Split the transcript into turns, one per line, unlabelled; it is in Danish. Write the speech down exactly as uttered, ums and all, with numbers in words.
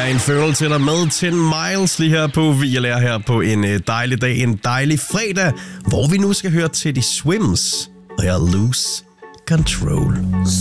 Infernal til dig med ti miles lige her på V L R her på en dejlig dag, en dejlig fredag, hvor vi nu skal høre Teddy Swims og jeg Lose Control.